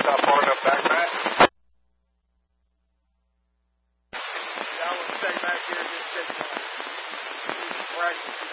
Park up back, Matt. Yeah, I want to stay back here and just practice.